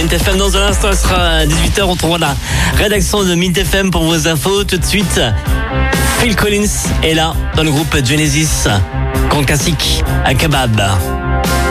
Mint FM. Dans un instant, il sera 18h. On trouvera la rédaction de Mint FM pour vos infos. Tout de suite, Phil Collins est là dans le groupe Genesis. Grand classique à Kebab.